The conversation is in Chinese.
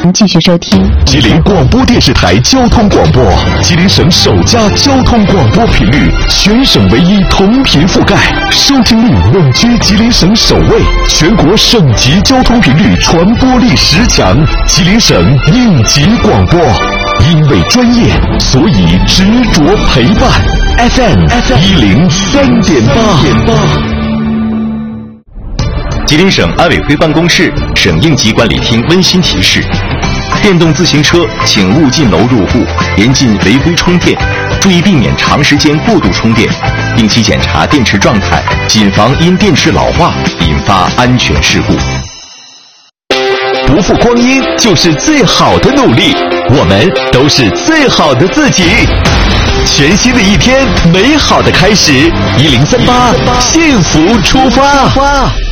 继续收听吉林广播电视台交通广播，吉林省首家交通广播频率，全省唯一同频覆盖，收听率稳居吉林省首位，全国省级交通频率传播力10强，吉林省应急广播。因为专业，所以执着陪伴。FM 103.8。 吉林省安委会办公室、省应急管理厅温馨提示：电动自行车请勿进楼入户，严禁违规充电，注意避免长时间过度充电，定期检查电池状态，谨防因电池老化引发安全事故。 不负光阴就是最好的努力，我们都是最好的自己。全新的一天，美好的开始，1038，幸福出发。